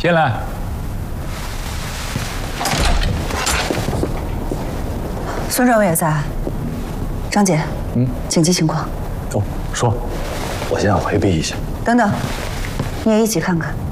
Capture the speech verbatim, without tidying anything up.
进来。 孙政委也在。张姐， 嗯， 紧急情况。 哦，说， 我先回避一下。 等等，你也一起看看。